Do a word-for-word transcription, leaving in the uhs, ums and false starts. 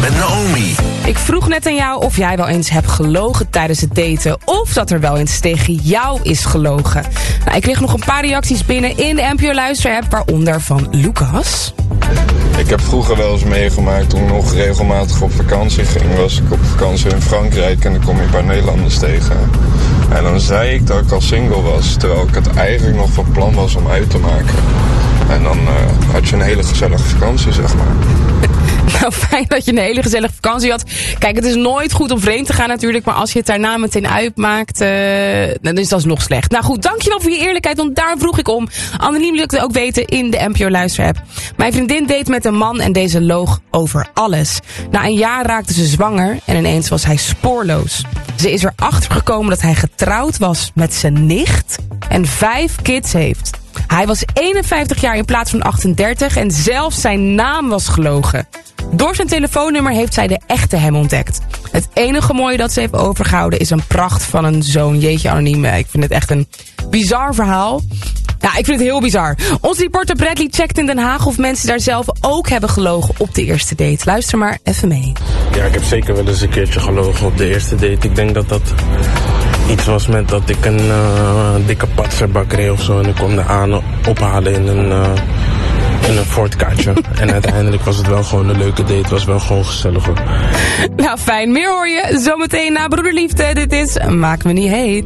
met Naomi. Ik vroeg net aan jou of jij wel eens hebt gelogen tijdens het daten. Of dat er wel eens tegen jou is gelogen. Nou, ik kreeg nog een paar reacties binnen in de N P O Luisterapp, waaronder van Lucas. Ik heb vroeger wel eens meegemaakt toen ik nog regelmatig op vakantie ging. Was ik op vakantie in Frankrijk en dan kom je een paar Nederlanders tegen. En dan zei ik dat ik al single was, terwijl ik het eigenlijk nog van plan was om uit te maken. En dan uh, had je een hele gezellige vakantie, zeg maar. Nou, fijn dat je een hele gezellige vakantie had. Kijk, het is nooit goed om vreemd te gaan natuurlijk. Maar als je het daarna meteen uitmaakt, uh, dan is dat alsnog slecht. Nou goed, dankjewel voor je eerlijkheid, want daar vroeg ik om. Anoniem wil ik het ook weten in de N P O Luisterapp. Mijn vriendin date met een man en deze loog over alles. Na een jaar raakte ze zwanger en ineens was hij spoorloos. Ze is erachter gekomen dat hij getrouwd was met zijn nicht en vijf kids heeft. Hij was eenenvijftig jaar in plaats van achtendertig en zelfs zijn naam was gelogen. Door zijn telefoonnummer heeft zij de echte hem ontdekt. Het enige mooie dat ze heeft overgehouden is een pracht van een zoon. Jeetje, anoniem. Ik vind het echt een bizar verhaal. Ja, ik vind het heel bizar. Onze reporter Bradley checkt in Den Haag of mensen daar zelf ook hebben gelogen op de eerste date. Luister maar even mee. Ja, ik heb zeker wel eens een keertje gelogen op de eerste date. Ik denk dat dat iets was met dat ik een uh, dikke patserbak reed of zo. En ik kwam de aan ophalen in een... Uh, in een Ford-kaartje. En uiteindelijk was het wel gewoon een leuke date. Het was wel gewoon gezellig hoor. Nou fijn, meer hoor je zometeen na Broederliefde. Dit is Maak Me Niet Heet.